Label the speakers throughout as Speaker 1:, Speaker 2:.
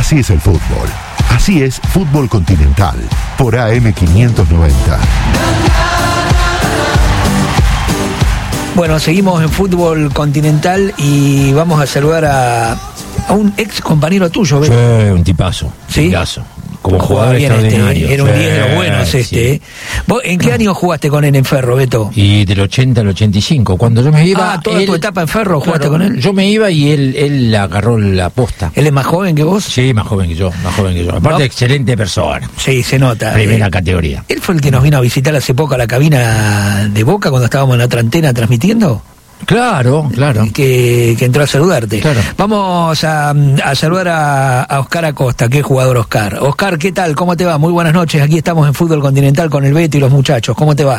Speaker 1: Así es el fútbol. Así es Fútbol Continental por AM590.
Speaker 2: Bueno, seguimos en Fútbol Continental y vamos a saludar a un ex compañero tuyo, ¿ves?
Speaker 3: Sí, un tipazo.
Speaker 2: ¿Sí?
Speaker 3: Tipazo. Como
Speaker 2: Jugaba
Speaker 3: jugador
Speaker 2: bien
Speaker 3: extraordinario.
Speaker 2: era un 10 de los buenos
Speaker 3: sí.
Speaker 2: ¿Vos en qué año jugaste con él en Ferro, Beto?
Speaker 3: Y del 80 al 85. Cuando yo me iba...
Speaker 2: toda tu etapa en Ferro jugaste con él.
Speaker 3: Yo me iba y él agarró la posta.
Speaker 2: ¿Él es más joven que vos?
Speaker 3: Sí, más joven que yo. Aparte,
Speaker 2: No.
Speaker 3: Excelente persona.
Speaker 2: Sí, se nota.
Speaker 3: Primera categoría.
Speaker 2: ¿Él fue el que nos vino a visitar hace poco a la cabina de Boca cuando estábamos en la otra antena transmitiendo?
Speaker 3: Claro.
Speaker 2: Que entró a saludarte.
Speaker 3: Claro.
Speaker 2: Vamos a saludar a Oscar Acosta, que es jugador Oscar. Oscar, ¿qué tal? ¿Cómo te va? Muy buenas noches. Aquí estamos en Fútbol Continental con el Beto y los muchachos. ¿Cómo te va?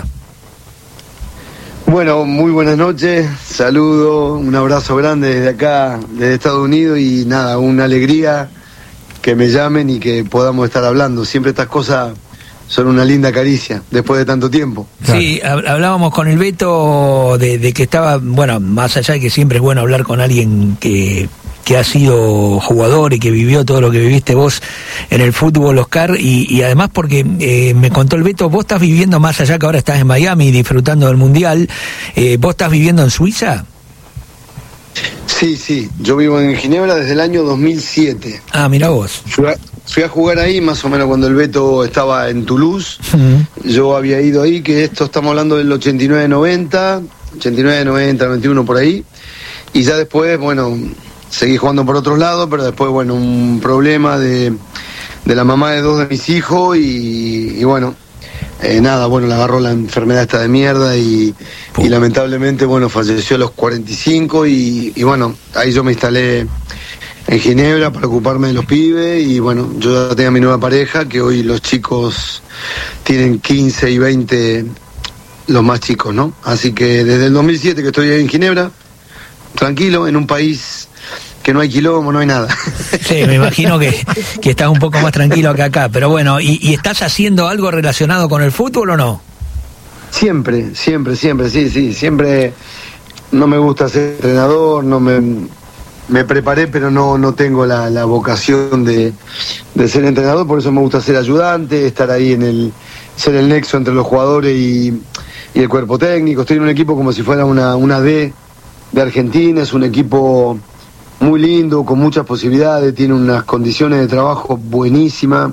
Speaker 4: Bueno, muy buenas noches. Saludo, un abrazo grande desde acá, desde Estados Unidos, y nada, una alegría que me llamen y que podamos estar hablando. Siempre estas cosas son una linda caricia, después de tanto tiempo.
Speaker 2: Sí, hablábamos con el Beto de que estaba, bueno, más allá de que siempre es bueno hablar con alguien que ha sido jugador y que vivió todo lo que viviste vos en el fútbol, Oscar, y además porque me contó el Beto, vos estás viviendo, más allá que ahora estás en Miami disfrutando del Mundial, ¿vos estás viviendo en Suiza?
Speaker 4: Sí, yo vivo en Ginebra desde el año 2007.
Speaker 2: Ah, mirá vos.
Speaker 4: Fui a jugar ahí más o menos cuando el Beto estaba en Toulouse. Yo había ido ahí, que esto estamos hablando del 89-90, 91 por ahí. Y ya después, bueno, seguí jugando por otros lados, pero después, bueno, un problema de la mamá de dos de mis hijos y bueno, nada, bueno, le agarró la enfermedad esta de mierda y lamentablemente, bueno, falleció a los 45 y bueno, ahí yo me instalé en Ginebra para ocuparme de los pibes y bueno, yo ya tenía mi nueva pareja, que hoy los chicos tienen 15 y 20, los más chicos, ¿no? Así que desde el 2007 que estoy ahí en Ginebra, tranquilo, en un país que no hay quilombo, no hay nada.
Speaker 2: Sí, me imagino que estás un poco más tranquilo que acá, pero bueno, ¿y estás haciendo algo relacionado con el fútbol o no?
Speaker 4: Siempre, sí, siempre. No me gusta ser entrenador, me preparé, pero no tengo la vocación de ser entrenador, por eso me gusta ser ayudante, estar ahí ser el nexo entre los jugadores y el cuerpo técnico. Estoy en un equipo como si fuera una D de Argentina, es un equipo muy lindo, con muchas posibilidades, tiene unas condiciones de trabajo buenísimas.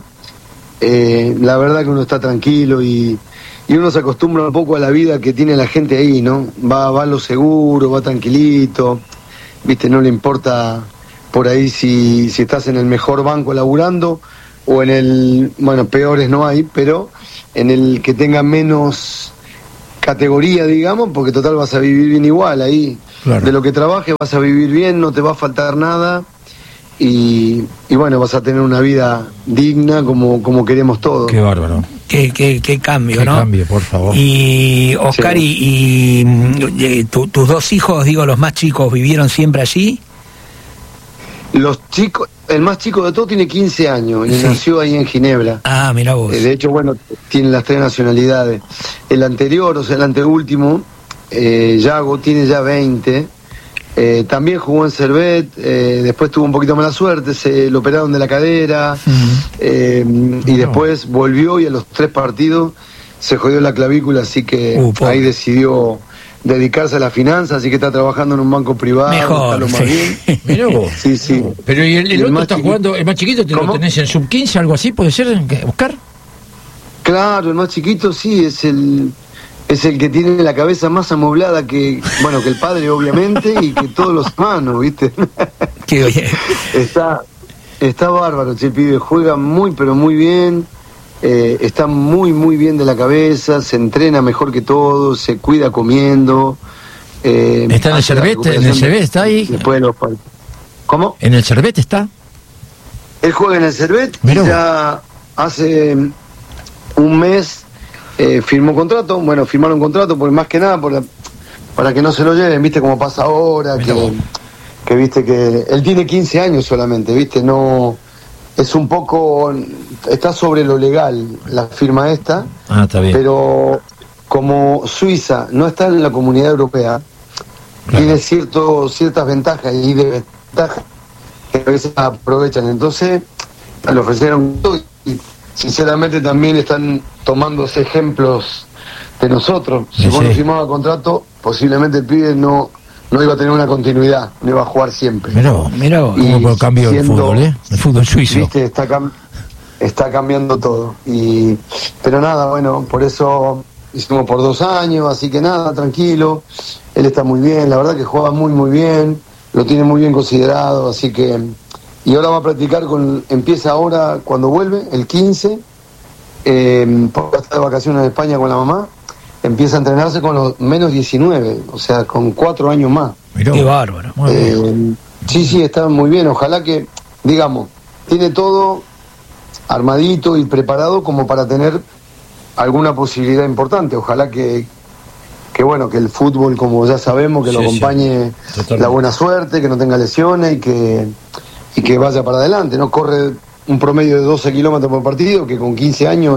Speaker 4: La verdad que uno está tranquilo y uno se acostumbra un poco a la vida que tiene la gente ahí, ¿no? Va a lo seguro, va tranquilito, viste, no le importa por ahí si estás en el mejor banco laburando o en el, bueno, peores no hay, pero en el que tenga menos categoría, digamos, porque total vas a vivir bien igual ahí. Claro. De lo que trabajes vas a vivir bien, no te va a faltar nada y bueno, vas a tener una vida digna como queremos todos.
Speaker 3: Qué bárbaro.
Speaker 2: Qué cambio,
Speaker 3: qué
Speaker 2: ¿no?
Speaker 3: Cambio, por favor.
Speaker 2: Y Oscar, sí. Tus dos hijos, digo, los más chicos, ¿vivieron siempre allí?
Speaker 4: Los chicos, el más chico de todos tiene 15 años y nació ahí en Ginebra.
Speaker 2: Ah, mirá vos.
Speaker 4: De hecho, bueno, tiene las 3 nacionalidades. El anterior, o sea, el anteúltimo, Yago, tiene ya 20. También jugó en Servet, después tuvo un poquito mala suerte, se lo operaron de la cadera, y después volvió y a los 3 partidos se jodió la clavícula, así que ahí decidió dedicarse a la finanza, así que está trabajando en un banco privado.
Speaker 2: Mejor,
Speaker 4: está lo más bien.
Speaker 3: Mirá vos.
Speaker 4: Sí.
Speaker 3: Pero ¿y el otro está jugando, el más chiquito
Speaker 4: ¿Cómo?
Speaker 3: lo tenés en sub-15, algo así, puede ser, Oscar?
Speaker 4: Claro, el más chiquito sí, es el que tiene la cabeza más amoblada que el padre, obviamente, y que todos los hermanos, ¿viste?
Speaker 2: Qué bien.
Speaker 4: Está bárbaro, el pibe juega muy, pero muy bien, está muy, muy bien de la cabeza, se entrena mejor que todos, se cuida comiendo.
Speaker 3: ¿Está en el Servet? ¿En el Servet está ahí?
Speaker 4: Después de los partidos. ¿Cómo?
Speaker 3: ¿En el Servet está?
Speaker 4: Él juega en el Servet, ya hace un mes firmaron contrato, porque más que nada para que no se lo lleven, viste cómo pasa ahora, que viste que él tiene 15 años solamente, viste, no es un poco, está sobre lo legal la firma esta.
Speaker 3: Está bien.
Speaker 4: Pero como Suiza no está en la Comunidad Europea, claro, tiene ciertas ventajas y desventajas que a veces aprovechan. Entonces le ofrecieron todo y sinceramente también están tomándose ejemplos de nosotros. Si vos no firmabas contrato, posiblemente el pibe no iba a tener una continuidad, no iba a jugar siempre.
Speaker 3: Mirá, cómo cambió el fútbol, el fútbol suizo.
Speaker 4: Viste, está cambiando todo. Pero nada, bueno, por eso hicimos por 2 años, así que nada, tranquilo. Él está muy bien, la verdad que juega muy muy bien, lo tiene muy bien considerado, así que... Y ahora va a practicar empieza ahora cuando vuelve, el 15, porque está de vacaciones en España con la mamá, empieza a entrenarse con los menos 19, o sea, con 4 años más.
Speaker 3: Miró.
Speaker 2: Qué bárbaro.
Speaker 4: Sí, está muy bien, ojalá que, digamos, tiene todo armadito y preparado como para tener alguna posibilidad importante, ojalá que bueno, que el fútbol, como ya sabemos, que lo acompañe la buena suerte, que no tenga lesiones y que vaya para adelante, ¿no? Corre un promedio de 12 kilómetros por partido, que con 15 años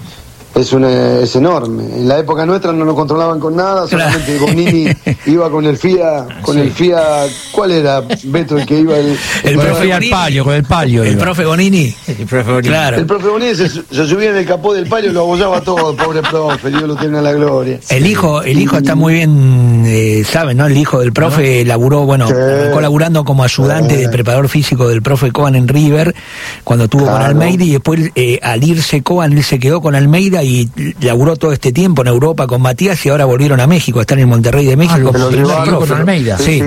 Speaker 4: es enorme. En la época nuestra no lo controlaban con nada, solamente Gonini iba con el FIA, ¿cuál era, Beto, el que iba?
Speaker 2: El profe al palio, con el palio. El profe Gonini. Claro.
Speaker 4: El profe Gonini se subía en el capó del palio y lo abollaba todo, pobre profe, Dios lo tiene a la gloria.
Speaker 2: El hijo está muy bien, saben, ¿no? El hijo del profe laburó, colaborando como ayudante del preparador físico del profe Coan en River, cuando estuvo con Almeida, y después al irse Coan, él se quedó con Almeida y laburó todo este tiempo en Europa con Matías, y ahora volvieron a México, están en Monterrey de México.
Speaker 3: Con Almeida.
Speaker 4: Sí,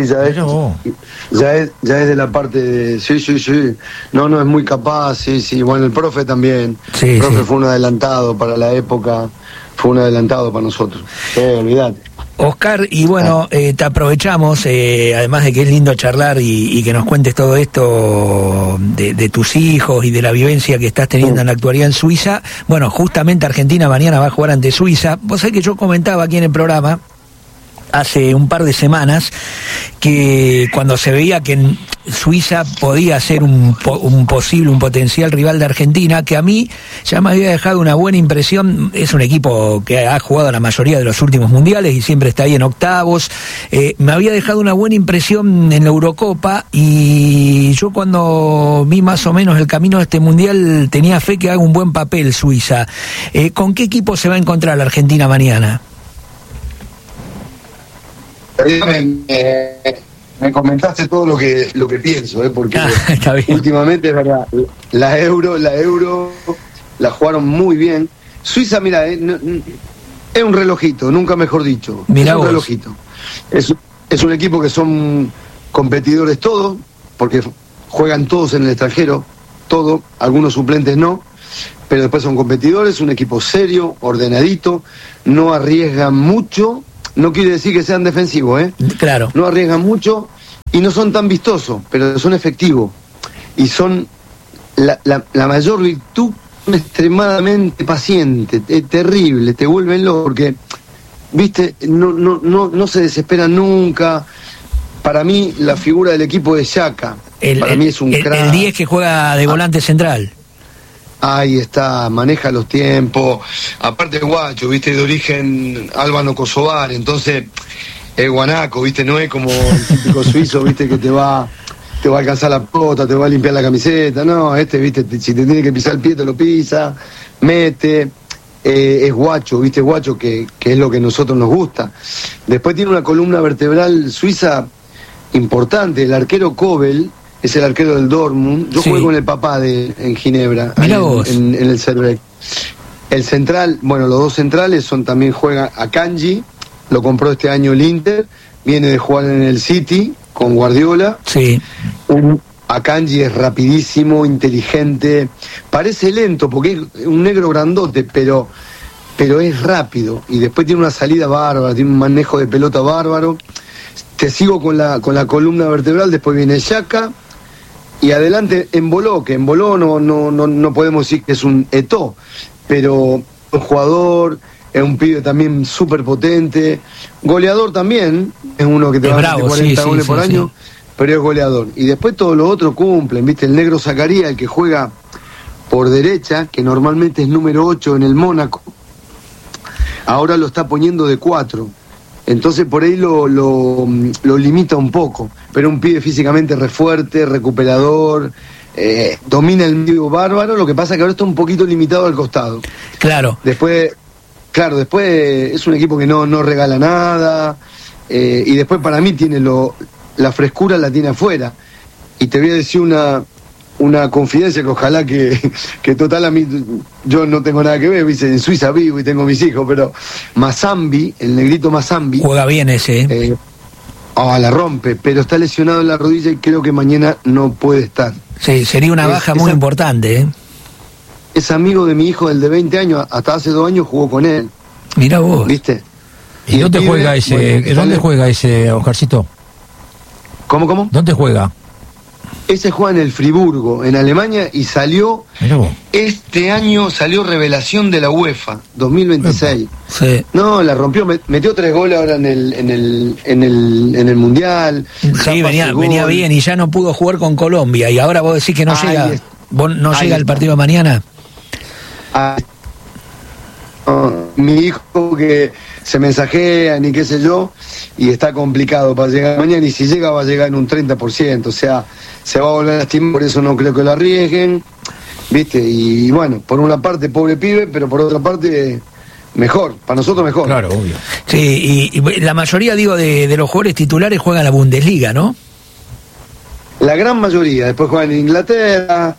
Speaker 4: ya es de la parte de... Sí. No, es muy capaz, sí. Bueno, el profe también. El profe fue un adelantado para la época, fue un adelantado para nosotros. Olvídate.
Speaker 2: Oscar, y bueno, te aprovechamos, además de que es lindo charlar y que nos cuentes todo esto de tus hijos y de la vivencia que estás teniendo en la actualidad en Suiza. Bueno, justamente Argentina mañana va a jugar ante Suiza. Vos sabés que yo comentaba aquí en el programa hace un par de semanas que cuando se veía que Suiza podía ser un potencial rival de Argentina, que a mí ya me había dejado una buena impresión. Es un equipo que ha jugado la mayoría de los últimos mundiales y siempre está ahí en octavos. Me había dejado una buena impresión en la Eurocopa, y yo cuando vi más o menos el camino de este mundial tenía fe que haga un buen papel Suiza. ¿Con qué equipo se va a encontrar la Argentina mañana?
Speaker 4: Me comentaste todo lo que pienso, porque últimamente es verdad, la Euro la jugaron muy bien. Suiza, mira, es un relojito, nunca mejor dicho.
Speaker 2: Mirá,
Speaker 4: es un relojito. Es un equipo que son competidores todos, porque juegan todos en el extranjero, todos, algunos suplentes no, pero después son competidores, un equipo serio, ordenadito, no arriesgan mucho. No quiere decir que sean defensivos,
Speaker 2: Claro.
Speaker 4: No arriesgan mucho y no son tan vistosos, pero son efectivos. Y son la mayor virtud, son extremadamente pacientes, es terrible, te vuelven loco, porque, viste, no se desesperan nunca. Para mí, la figura del equipo es Xhaka. Para mí es un crack.
Speaker 2: El 10 que juega de volante central.
Speaker 4: Ahí está, maneja los tiempos, aparte guacho, viste, de origen albano-kosovar, entonces es guanaco, viste, no es como el típico suizo, viste, que te va a alcanzar la pelota, te va a limpiar la camiseta, no, viste, si te tiene que pisar el pie te lo pisa, mete, es guacho, viste, guacho, que es lo que a nosotros nos gusta. Después tiene una columna vertebral suiza importante, el arquero Kobel, es el arquero del Dortmund. Yo jugué con el papá en Ginebra, en el Servette. El central, bueno, los dos centrales también juegan a Akanji, lo compró este año el Inter, viene de jugar en el City con Guardiola.
Speaker 2: Sí.
Speaker 4: Akanji es rapidísimo, inteligente, parece lento porque es un negro grandote, pero es rápido, y después tiene una salida bárbara, tiene un manejo de pelota bárbaro. Te sigo con la columna vertebral, después viene Xhaka, y adelante Embolo, que Embolo no podemos decir que es un Eto'o, pero un jugador, es un pibe también súper potente, goleador también, es uno que te va a meter 40 goles por año, pero es goleador. Y después todos los otros cumplen, viste, el negro Zakaria, el que juega por derecha, que normalmente es número 8 en el Mónaco, ahora lo está poniendo de 4. Entonces por ahí lo limita un poco, pero un pibe físicamente re fuerte, recuperador, domina el medio bárbaro, lo que pasa que ahora está un poquito limitado al costado.
Speaker 2: Claro.
Speaker 4: Después es un equipo que no regala nada, y después para mí tiene la frescura la tiene afuera. Y te voy a decir una confidencia que ojalá que total a mí, yo no tengo nada que ver, ¿viste? En Suiza vivo y tengo mis hijos, pero Mazambi, el negrito Mazambi,
Speaker 2: juega bien ese.
Speaker 4: La rompe, pero está lesionado en la rodilla y creo que mañana no puede estar.
Speaker 2: Sí, sería una baja muy importante.
Speaker 4: Es amigo de mi hijo, el de 20 años, hasta hace 2 años jugó con él.
Speaker 2: Mira vos.
Speaker 4: ¿Viste?
Speaker 3: ¿Y dónde juega ese? Bueno, ¿dónde juega ese, Oscarcito?
Speaker 4: ¿Cómo?
Speaker 3: ¿Dónde juega?
Speaker 4: Ese juega en el Friburgo, en Alemania, y salió, este año salió revelación de la UEFA, 2026.
Speaker 2: Sí.
Speaker 4: No, la rompió, metió 3 goles ahora en el Mundial.
Speaker 2: Sí, venía bien y ya no pudo jugar con Colombia, y ahora vos decís que no llega. ¿Vos no llega el partido de mañana?
Speaker 4: Mi hijo que se mensajea ni qué sé yo, y está complicado para llegar mañana, y si llega va a llegar en un 30%, o sea, se va a volver a lastimar, por eso no creo que lo arriesguen, ¿viste? Y bueno, por una parte pobre pibe, pero por otra parte mejor, para nosotros mejor.
Speaker 3: Claro, obvio.
Speaker 2: Sí, y la mayoría, digo, de los jugadores titulares juegan la Bundesliga, ¿no?
Speaker 4: La gran mayoría, después juegan en Inglaterra,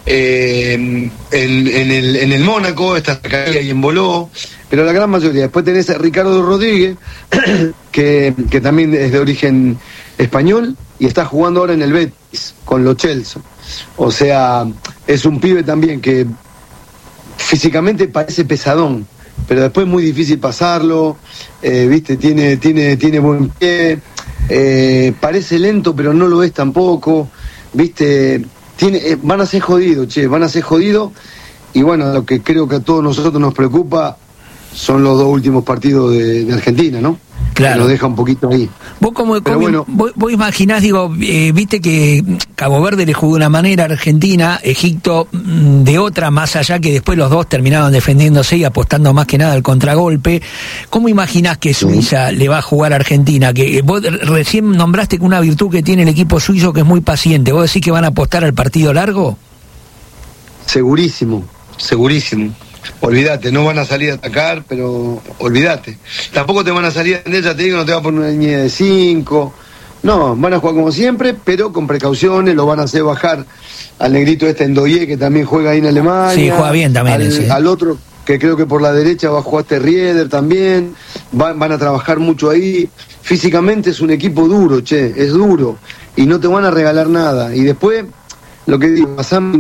Speaker 4: en el Mónaco, está Zacarías y en Boló, pero la gran mayoría. Después tenés a Ricardo Rodríguez, que también es de origen español, y está jugando ahora en el Betis, con los Chelsea. O sea, es un pibe también que físicamente parece pesadón, pero después es muy difícil pasarlo, ¿viste? Tiene buen pie. Parece lento, pero no lo es tampoco, ¿viste? Van a ser jodidos, van a ser jodidos. Y bueno, lo que creo que a todos nosotros nos preocupa son los 2 últimos partidos de Argentina, ¿no?
Speaker 2: Claro.
Speaker 4: Que nos deja un poquito ahí.
Speaker 2: Vos vos imaginás, digo, viste que Cabo Verde le jugó de una manera a Argentina, Egipto de otra, más allá que después los dos terminaron defendiéndose y apostando más que nada al contragolpe. ¿Cómo imaginás que Suiza le va a jugar a Argentina? Que vos recién nombraste que una virtud que tiene el equipo suizo que es muy paciente. ¿Vos decís que van a apostar al partido largo?
Speaker 4: Segurísimo. Olvídate, no van a salir a atacar, pero olvídate. Tampoco te van a salir a defender, ya te digo, no te va a poner una línea de 5. No, van a jugar como siempre, pero con precauciones, lo van a hacer bajar al negrito Ndoye, que también juega ahí en Alemania.
Speaker 2: Sí, juega bien también
Speaker 4: al otro, que creo que por la derecha va a jugar Rieder también. Van a trabajar mucho ahí. Físicamente es un equipo duro, es duro. Y no te van a regalar nada. Y después, lo que digo,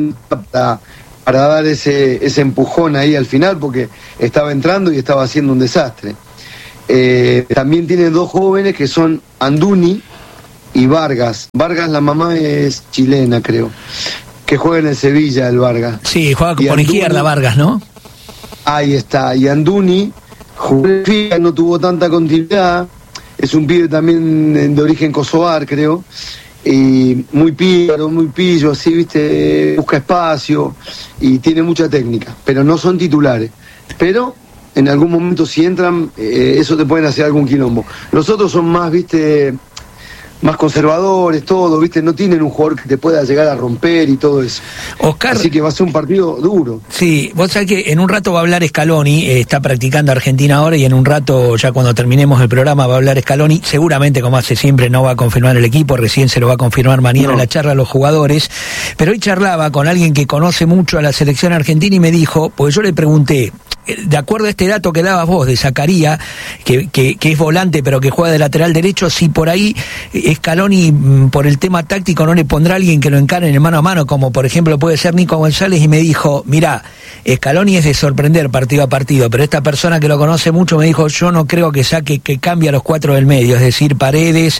Speaker 4: para dar ese empujón ahí al final, porque estaba entrando y estaba haciendo un desastre. También tiene 2 jóvenes que son Anduni y Vargas. Vargas, la mamá es chilena, creo, que juega en el Sevilla, el Vargas.
Speaker 2: Sí, juega por izquierda Vargas, ¿no?
Speaker 4: Ahí está, y Anduni jugó en FIFA, no tuvo tanta continuidad, es un pibe también de origen kosovar, creo, y muy pillo, así, viste, busca espacio y tiene mucha técnica, pero no son titulares. Pero en algún momento si entran, eso te pueden hacer algún quilombo. Los otros son más, viste, más conservadores, todo, viste, no tienen un jugador que te pueda llegar a romper y todo eso.
Speaker 2: Oscar,
Speaker 4: así que va a ser un partido duro.
Speaker 2: Sí, vos sabés que en un rato va a hablar Scaloni, está practicando Argentina ahora, y en un rato, ya cuando terminemos el programa, va a hablar Scaloni. Seguramente, como hace siempre, no va a confirmar el equipo, recién se lo va a confirmar mañana en la charla a los jugadores. Pero hoy charlaba con alguien que conoce mucho a la selección argentina y me dijo, pues yo le pregunté, de acuerdo a este dato que dabas vos de Zacarías, que es volante pero que juega de lateral derecho, si por ahí Scaloni, por el tema táctico, no le pondrá a alguien que lo encare en el mano a mano, como por ejemplo puede ser Nico González, y me dijo, mirá, Scaloni es de sorprender partido a partido, pero esta persona que lo conoce mucho me dijo, yo no creo que cambie a los 4 del medio, es decir, Paredes,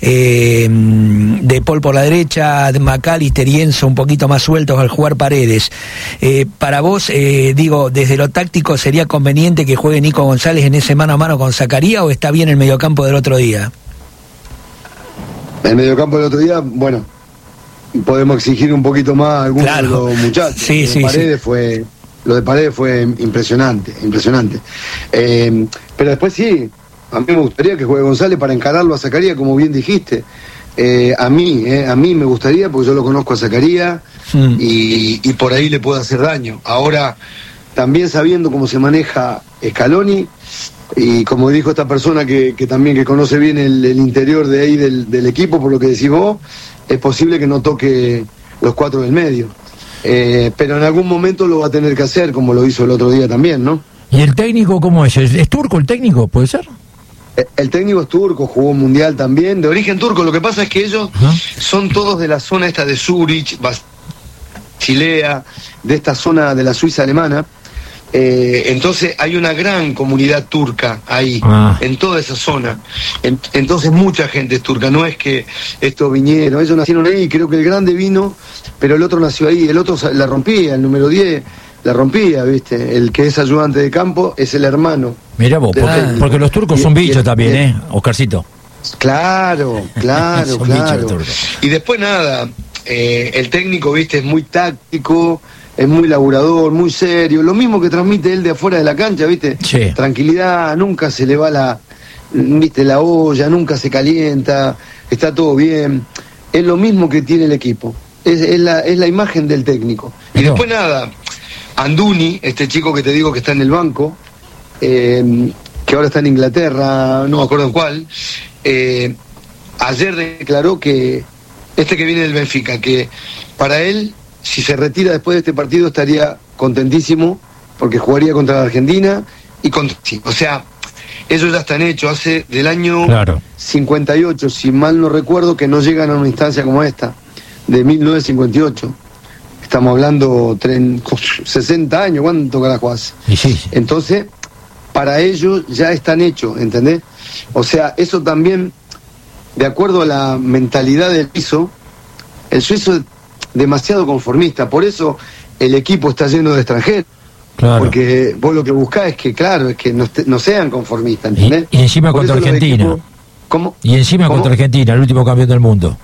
Speaker 2: De Paul por la derecha, McAllister y Enzo un poquito más sueltos al jugar Paredes. Para vos, digo, desde lo táctico, ¿sería conveniente que juegue Nico González en ese mano a mano con Zacarías, o está bien el mediocampo del otro día?
Speaker 4: El mediocampo del otro día, bueno, podemos exigir un poquito más a algunos de los muchachos.
Speaker 2: Sí,
Speaker 4: Lo de Paredes fue impresionante. Pero después sí, a mí me gustaría que juegue González para encararlo a Zacarías, como bien dijiste. A mí me gustaría, porque yo lo conozco a Zacarías y por ahí le puedo hacer daño. Ahora, también sabiendo cómo se maneja Scaloni, y como dijo esta persona que también que conoce bien el interior de ahí del equipo, por lo que decís vos, es posible que no toque los 4 del medio. Pero en algún momento lo va a tener que hacer, como lo hizo el otro día también, ¿no?
Speaker 3: ¿Y el técnico cómo es? ¿Es turco el técnico? ¿Puede ser?
Speaker 4: El técnico es turco, jugó mundial también, de origen turco. Lo que pasa es que ellos son todos de la zona esta de Zurich, Basilea, de esta zona de la Suiza alemana. Entonces hay una gran comunidad turca ahí, en toda esa zona. Entonces mucha gente es turca, no es que estos vinieron, ellos nacieron ahí, creo que el grande vino, pero el otro nació ahí, el otro la rompía, el número 10 la rompía, ¿viste? El que es ayudante de campo es el hermano.
Speaker 3: Mira vos, porque los turcos son bichos también, Oscarcito.
Speaker 4: Claro. Y después nada, el técnico, ¿viste? Es muy táctico, es muy laburador, muy serio, lo mismo que transmite él de afuera de la cancha, ¿viste? Sí. Tranquilidad, nunca se le va la olla, nunca se calienta, está todo bien. Es lo mismo que tiene el equipo, es la imagen del técnico. Y después nada, Anduni, este chico que te digo que está en el banco, que ahora está en Inglaterra, no me acuerdo en cuál, ayer declaró que que viene del Benfica, que para él, si se retira después de este partido, estaría contentísimo porque jugaría contra la Argentina o sea, ellos ya están hechos hace del año 58, si mal no recuerdo, que no llegan a una instancia como esta, de 1958. Estamos hablando 60 años, ¿cuánto carajo hace?
Speaker 3: Sí.
Speaker 4: Entonces, para ellos ya están hechos, ¿entendés? O sea, eso también, de acuerdo a la mentalidad del suizo, el suizo es demasiado conformista, por eso el equipo está lleno de extranjeros. Claro. Porque vos lo que buscás es que, es que no sean conformistas, ¿entendés?
Speaker 3: Y encima contra Argentina.
Speaker 4: ¿Cómo?
Speaker 3: Y encima contra Argentina, el último campeón del mundo.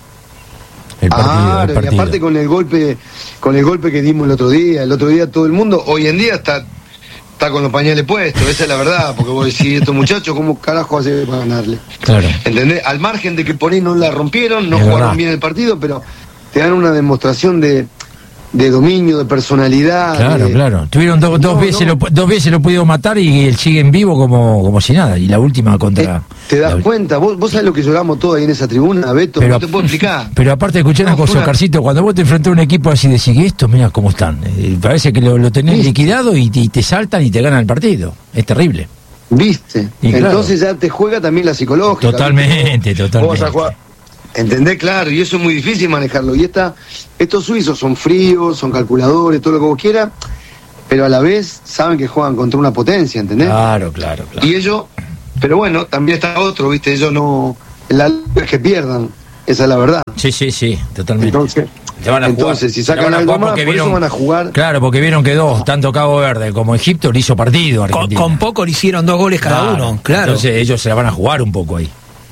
Speaker 3: El partido.
Speaker 4: Y aparte con el golpe que dimos el otro día todo el mundo, hoy en día está con los pañales puestos, esa es la verdad, porque vos decís, estos muchachos, ¿cómo carajo hace para ganarle?
Speaker 3: Claro.
Speaker 4: ¿Entendés? Al margen de que por ahí no la rompieron, no jugaron bien el partido, pero te dan una demostración de dominio, de personalidad.
Speaker 3: Claro. Tuvieron dos veces lo pudieron matar y él sigue en vivo como si nada. Y la última contra...
Speaker 4: ¿Te das cuenta? ¿Vos sabés lo que lloramos todos ahí en esa tribuna, Beto?
Speaker 3: Pero,
Speaker 4: no te puedo explicar.
Speaker 3: Pero aparte, escuché una cosa, Oscarcito, cuando vos te enfrentás a un equipo así, decís, esto, mira cómo están. Parece que lo tenés liquidado y te saltan y te ganan el partido. Es terrible.
Speaker 4: ¿Viste? Y entonces ya te juega también la psicológica.
Speaker 3: Totalmente.
Speaker 4: Vos vas a jugar... ¿Entendés? Claro, y eso es muy difícil manejarlo. Y estos suizos son fríos, son calculadores, todo lo que vos quieras, pero a la vez saben que juegan contra una potencia, ¿entendés?
Speaker 3: Claro.
Speaker 4: Y ellos, pero bueno, también está otro, ¿viste? Ellos no... La es que pierdan, esa es la verdad.
Speaker 3: Sí, totalmente.
Speaker 4: Entonces, si sacan algo más, por eso van a jugar.
Speaker 3: Claro, porque vieron que tanto Cabo Verde como Egipto le hizo partido a Argentina.
Speaker 2: Con poco le hicieron 2 goles cada uno, claro.
Speaker 3: Entonces ellos se la van a jugar un poco ahí.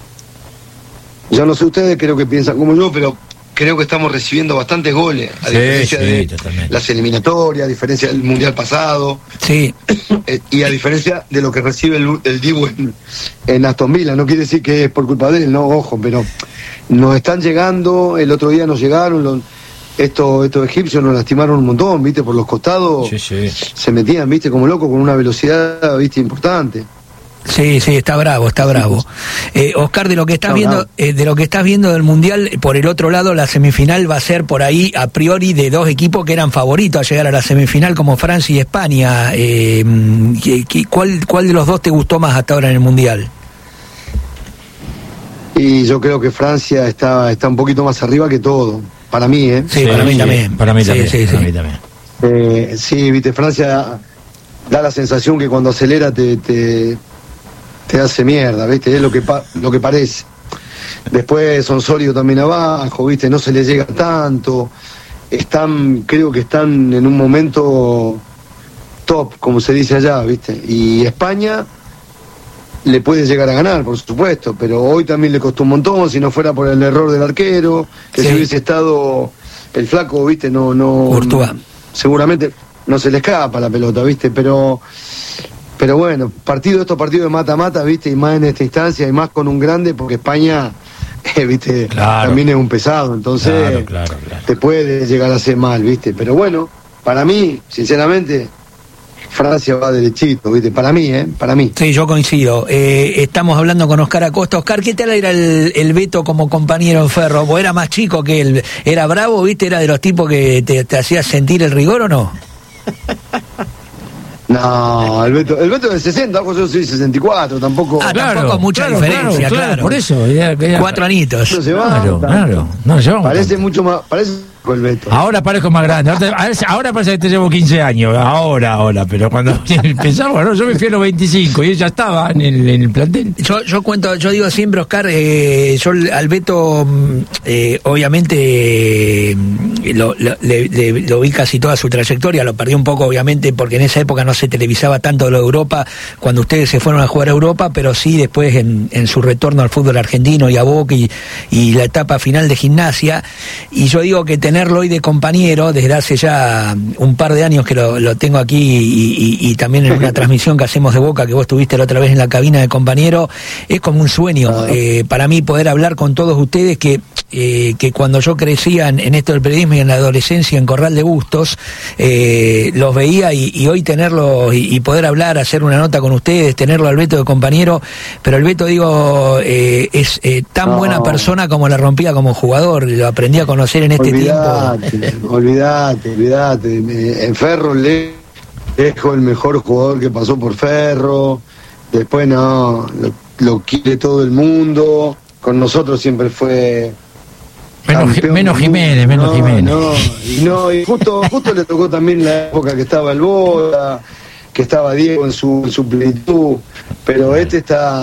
Speaker 4: Yo no sé ustedes, creo que piensan como yo, pero creo que estamos recibiendo bastantes goles, a diferencia de las eliminatorias, a diferencia del Mundial pasado, y a diferencia de lo que recibe el Dibu en Aston Villa. No quiere decir que es por culpa de él, no, ojo, pero nos están llegando, el otro día nos llegaron, estos egipcios nos lastimaron un montón, ¿viste? Por los costados se metían, ¿viste? Como locos, con una velocidad, ¿viste? Importante.
Speaker 2: Sí, está bravo. Oscar, de lo que estás viendo del Mundial, por el otro lado, la semifinal va a ser por ahí, a priori, de 2 equipos que eran favoritos a llegar a la semifinal, como Francia y España. ¿Cuál de los dos te gustó más hasta ahora en el Mundial?
Speaker 4: Y yo creo que Francia está un poquito más arriba que todo, para mí, ¿eh?
Speaker 2: Sí, para mí también.
Speaker 3: Para mí también.
Speaker 4: Sí, viste, Francia da la sensación que cuando acelera te hace mierda, ¿viste? Es lo que parece. Después son sólidos también abajo, ¿viste? No se les llega tanto. Creo que están en un momento top, como se dice allá, ¿viste? Y España le puede llegar a ganar, por supuesto, pero hoy también le costó un montón, si no fuera por el error del arquero, que si hubiese estado el flaco, ¿viste? No
Speaker 2: Courtois.
Speaker 4: Seguramente no se le escapa la pelota, ¿viste? Pero bueno, estos partidos de mata-mata, ¿viste? Y más en esta instancia, y más con un grande, porque España viste,
Speaker 3: Claro.
Speaker 4: también es un pesado, entonces
Speaker 3: Claro.
Speaker 4: te puede llegar a hacer mal, viste. Pero bueno, para mí, sinceramente, Francia va derechito, viste, para mí.
Speaker 2: Sí, yo coincido. Estamos hablando con Oscar Acosta. Oscar, ¿qué tal era el Beto como compañero en Ferro? ¿Vos era más chico que él? ¿Era bravo, viste? ¿Era de los tipos que te hacía sentir el rigor o no?
Speaker 4: No, el Beto es de 60, yo soy 64, tampoco.
Speaker 2: Tampoco mucha diferencia, claro.
Speaker 3: Por eso.
Speaker 2: 4 anitos.
Speaker 4: No se va.
Speaker 3: Claro. No, llevamos
Speaker 4: Parece
Speaker 3: tanto.
Speaker 4: mucho más, parece el Beto.
Speaker 3: Ahora parezco más grande. Ahora parece que te llevo 15 años. Ahora. Pero cuando empezamos, yo me fui a los 25 y él ya estaba en el plantel.
Speaker 2: Yo digo siempre, Oscar, yo al Beto, obviamente, lo vi casi toda su trayectoria, lo perdí un poco, obviamente, porque en esa época no se televisaba tanto lo de Europa, cuando ustedes se fueron a jugar a Europa, pero sí después en su retorno al fútbol argentino y a Boca y la etapa final de Gimnasia. Y yo digo que tenerlo hoy de compañero, desde hace ya un par de años que lo tengo aquí y también en una transmisión que hacemos de Boca, que vos estuviste la otra vez en la cabina de compañero, es como un sueño para mí poder hablar con todos ustedes que cuando yo crecía en esto del periodismo y en la adolescencia en Corral de Bustos, los veía y hoy tenerlo y poder hablar, hacer una nota con ustedes, tenerlo al Beto de compañero, pero el Beto, digo, es tan buena persona como la rompía como jugador, lo aprendí a conocer en este tiempo.
Speaker 4: Olvídate. En Ferro Lejos el mejor jugador que pasó por Ferro, después lo quiere todo el mundo, con nosotros siempre fue
Speaker 3: menos Jiménez.
Speaker 4: Y justo le tocó también la época que estaba el Boda, que estaba Diego en su plenitud, pero este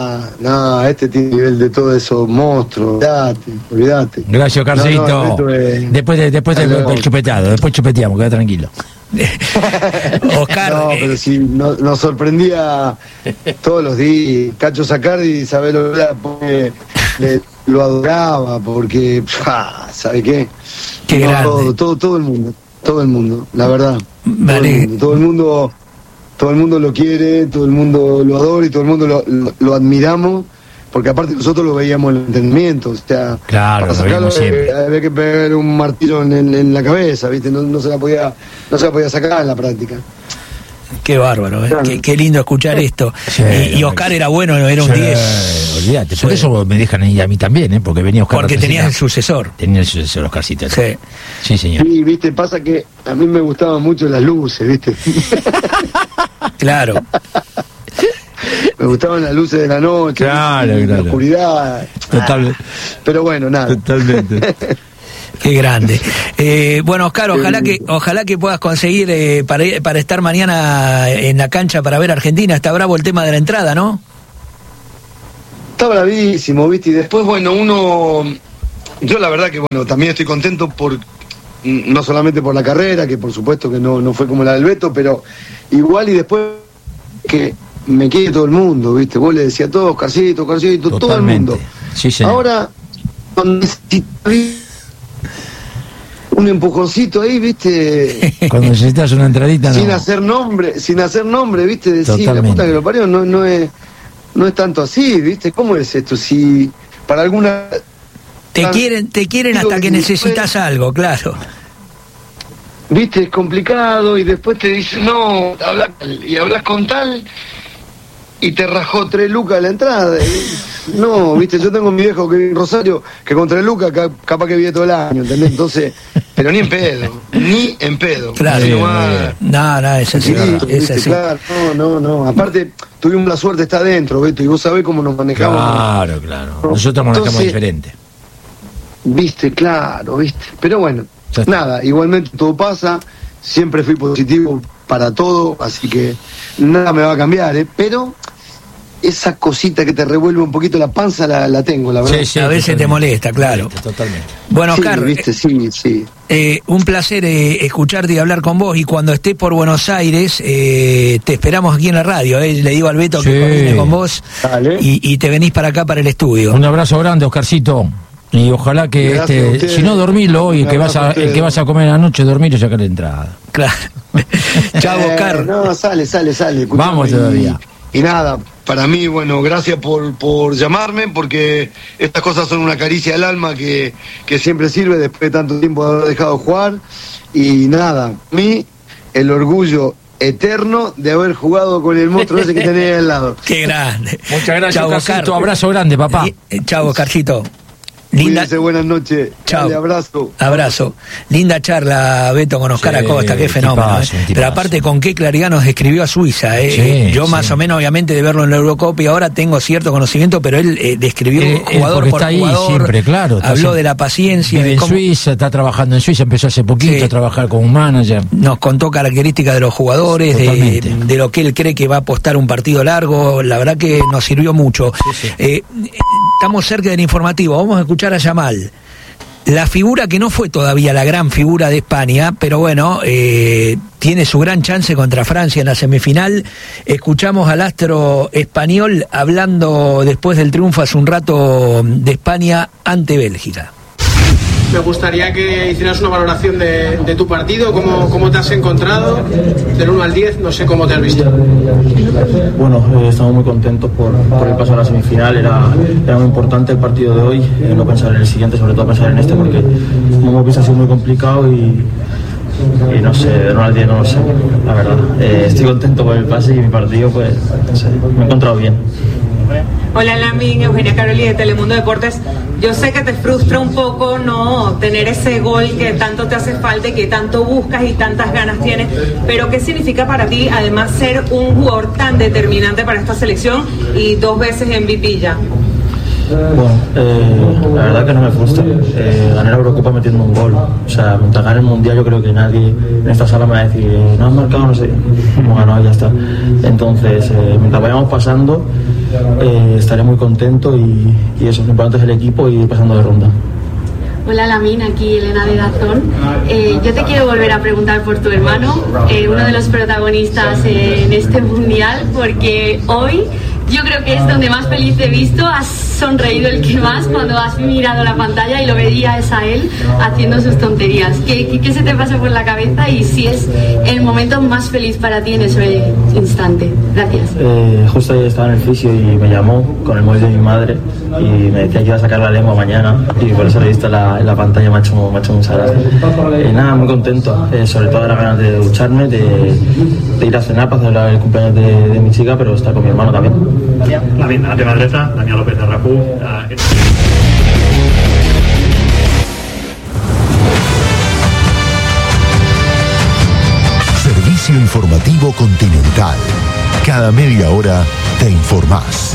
Speaker 4: tiene nivel de todos esos monstruos, olvídate.
Speaker 3: Gracias, Oscarcito. Después del chupeteado, después chupeteamos, queda tranquilo.
Speaker 2: Oscar,
Speaker 4: pero si nos sorprendía todos los días. Cacho Sacardi, Isabel Olea, lo adoraba porque, ¿sabe qué?
Speaker 2: Qué grande.
Speaker 4: Todo el mundo, la verdad.
Speaker 2: Vale.
Speaker 4: Todo el mundo lo quiere, todo el mundo lo adora y todo el mundo lo admiramos, porque aparte nosotros lo veíamos en el entrenamiento, o sea,
Speaker 3: claro,
Speaker 4: para sacarlo había que pegar un martillo en la cabeza, ¿viste? No se la podía sacar en la práctica.
Speaker 2: Qué bárbaro, ¿eh?
Speaker 4: Claro.
Speaker 2: Qué lindo escuchar esto.
Speaker 3: Sí,
Speaker 2: y Oscar era bueno, era un 10.
Speaker 3: Olvídate, por eso me dejan ir a mí también, porque venía Oscar.
Speaker 2: Porque tenías el sucesor.
Speaker 3: Tenía el sucesor, Oscarcito. Sí, señor.
Speaker 4: Sí, viste, pasa que a mí me gustaban mucho las luces, viste.
Speaker 2: Claro.
Speaker 4: Me gustaban las luces de la noche,
Speaker 3: Claro.
Speaker 4: la oscuridad.
Speaker 3: Totalmente.
Speaker 4: Pero bueno, nada.
Speaker 3: Totalmente.
Speaker 2: Qué grande. Bueno, Oscar, ojalá que puedas conseguir para estar mañana en la cancha para ver a Argentina. Está bravo el tema de la entrada, ¿no?
Speaker 4: Está bravísimo, ¿viste? Y después, bueno, yo la verdad que, bueno, también estoy contento no solamente por la carrera, que por supuesto que no fue como la del Beto, pero igual y después que me quiere todo el mundo, ¿viste? Vos le decías a todos, Oscarcito, todo el mundo.
Speaker 3: Sí, señor.
Speaker 4: Ahora, cuando necesitas un empujoncito ahí, ¿viste?
Speaker 3: Cuando necesitas una entradita,
Speaker 4: sin hacer nombre, ¿viste? Decir, la puta que lo parió, no es tanto así, ¿viste? ¿Cómo es esto? Si para alguna...
Speaker 2: Te quieren hasta que necesitas algo, claro.
Speaker 4: ¿Viste? Es complicado y después te dicen, no, hablas con tal y te rajó 3 lucas la entrada. No, ¿viste? Yo tengo mi viejo que vive en Rosario que con 3 lucas capaz que vive todo el año, ¿entendés? Entonces, pero ni en pedo.
Speaker 2: Claro. No, es así. Es así.
Speaker 4: Claro, no. Aparte, tuvimos la suerte de estar adentro, ¿viste? Y vos sabés cómo nos manejamos.
Speaker 3: Claro. Nosotros manejamos diferente.
Speaker 4: ¿Viste? Claro, ¿viste? Pero bueno, nada, igualmente todo pasa. Siempre fui positivo para todo, así que nada me va a cambiar, ¿eh? Pero esa cosita que te revuelve un poquito la panza la tengo, la verdad.
Speaker 2: Sí, a veces te molesta, claro.
Speaker 3: Totalmente.
Speaker 2: Bueno, Oscar,
Speaker 4: ¿viste? Sí.
Speaker 2: Un placer escucharte y hablar con vos, y cuando estés por Buenos Aires te esperamos aquí en la radio, le digo al Beto que coordine con vos.
Speaker 4: Dale.
Speaker 2: y te venís para acá, para el estudio.
Speaker 3: Un abrazo grande, Oscarcito. Y ojalá que si no dormilo hoy, el que vas a comer anoche, dormir y sacar la entrada.
Speaker 2: Claro. Chao, Oscar.
Speaker 4: No, sale. Escuchame,
Speaker 3: Vamos todavía.
Speaker 4: Y nada, para mí, bueno, gracias por llamarme, porque estas cosas son una caricia al alma que siempre sirve después de tanto tiempo de haber dejado jugar. Y nada, a mí el orgullo eterno de haber jugado con el monstruo ese que tenía al lado.
Speaker 2: Qué grande.
Speaker 3: Muchas gracias,
Speaker 2: Chau,
Speaker 3: Oscarcito.
Speaker 2: Oscar.
Speaker 3: Abrazo grande, papá.
Speaker 2: Chao, Oscarcito. Linda.
Speaker 4: Cuídense, buenas noches.
Speaker 2: Chao.
Speaker 4: Dale, abrazo.
Speaker 2: Abrazo. Linda charla, Beto, con Oscar
Speaker 3: Sí,
Speaker 2: Acosta, qué fenómeno.
Speaker 3: tipazo, tipazo.
Speaker 2: Pero aparte, con qué claridad nos describió a Suiza.
Speaker 3: Sí,
Speaker 2: Yo más
Speaker 3: sí.
Speaker 2: o menos, obviamente, de verlo en la Eurocopa y ahora tengo cierto conocimiento, pero él describió jugador
Speaker 3: porque
Speaker 2: por
Speaker 3: está ahí
Speaker 2: jugador.
Speaker 3: siempre, claro.
Speaker 2: Habló de la paciencia.
Speaker 3: Vive
Speaker 2: de
Speaker 3: en
Speaker 2: cómo
Speaker 3: Suiza, está trabajando en Suiza, empezó hace poquito
Speaker 2: Sí.
Speaker 3: a trabajar como un manager.
Speaker 2: nos contó características de los jugadores,
Speaker 3: Totalmente.
Speaker 2: de lo que él cree que va a apostar un partido largo. La verdad que nos sirvió mucho.
Speaker 3: Sí, sí.
Speaker 2: Estamos cerca del informativo. Vamos a escuchar a Yamal. La figura que no fue todavía la gran figura de España, pero bueno, tiene su gran chance contra Francia en la semifinal. Escuchamos al astro español hablando después del triunfo hace un rato de España ante Bélgica.
Speaker 5: Me gustaría que hicieras una valoración de tu partido, cómo te has encontrado, del 1 al 10, no sé cómo te has visto.
Speaker 6: Bueno, estamos muy contentos por el paso a la semifinal, era muy importante el partido de hoy, no pensar en el siguiente, sobre todo pensar en este, porque como hemos visto ha sido muy complicado y no sé, de 1 al 10 no lo sé, la verdad. Estoy contento por el pase y mi partido, pues, no sé, me he encontrado bien.
Speaker 7: Hola Lamin, Eugenia Caroli de Telemundo Deportes. Yo sé que te frustra un poco no tener ese gol que tanto te hace falta y que tanto buscas y tantas ganas tienes, pero ¿qué significa para ti además ser un jugador tan determinante para esta selección y 2 veces MVP ya?
Speaker 6: Bueno, la verdad que no me frustra. Gané la Eurocopa metiendo un gol. O sea, mientras gane el Mundial yo creo que nadie en esta sala me va a decir no has marcado, no sé, hemos ganado, ya está. Entonces, mientras vayamos pasando, estaré muy contento y eso, lo importante es el equipo y ir pasando de ronda.
Speaker 8: Hola Lamin, aquí Elena de Dazón. Yo te quiero volver a preguntar por tu hermano, uno de los protagonistas en este mundial, porque hoy yo creo que es donde más feliz te he visto. Has sonreído el que más cuando has mirado la pantalla y lo veías a él haciendo sus tonterías. ¿Qué se te pasa por la cabeza y si es el momento más feliz para ti en ese instante? Gracias.
Speaker 6: Justo ayer estaba en el fisio y me llamó con el móvil de mi madre y me decía que iba a sacar la lengua mañana y por eso lo he visto en la pantalla, me ha hecho mucha gracia. Nada, muy contento, sobre todo las ganas de ducharme, de ir a cenar para celebrar el cumpleaños de mi chica, pero estar con mi hermano también.
Speaker 9: La tema dreta, Daniel López de Rapú.
Speaker 1: Servicio informativo Continental. Cada media hora te informás.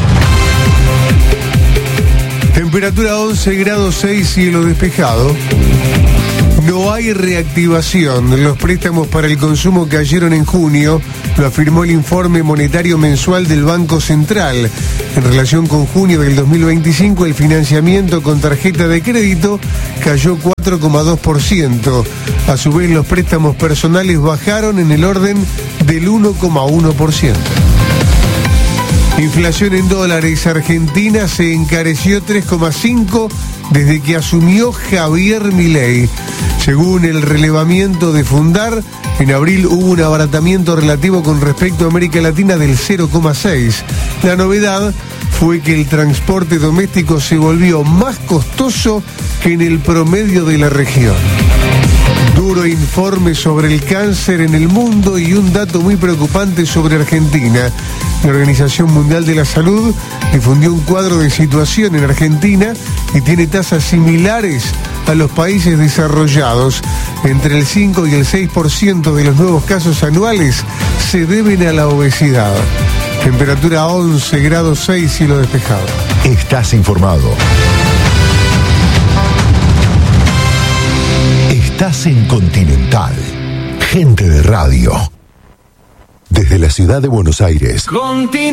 Speaker 10: Temperatura 11 grados 6, cielo despejado. No hay reactivación. Los préstamos para el consumo cayeron en junio, lo afirmó el informe monetario mensual del Banco Central. En relación con junio del 2025, el financiamiento con tarjeta de crédito cayó 4,2%. A su vez, los préstamos personales bajaron en el orden del 1,1%. Inflación en dólares. Argentina se encareció 3,5% desde que asumió Javier Milei. Según el relevamiento de Fundar, en abril hubo un abaratamiento relativo con respecto a América Latina del 0,6%. La novedad fue que el transporte doméstico se volvió más costoso que en el promedio de la región. Duro informe sobre el cáncer en el mundo y un dato muy preocupante sobre Argentina. La Organización Mundial de la Salud difundió un cuadro de situación en Argentina y tiene tasas similares a los países desarrollados. Entre el 5 y el 6% de los nuevos casos anuales se deben a la obesidad. Temperatura 11 grados 6, cielo despejado.
Speaker 1: Estás informado. Estás en Continental. Gente de radio. Desde la ciudad de Buenos Aires.